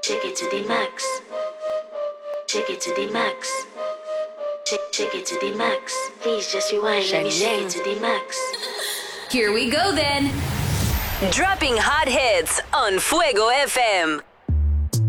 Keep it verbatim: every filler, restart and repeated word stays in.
Take it to the max. Take it to the max. Take, take it to the max. Please just rewind. Let me take it to the max. Here we go then. Dropping hot hits on Fuego F M.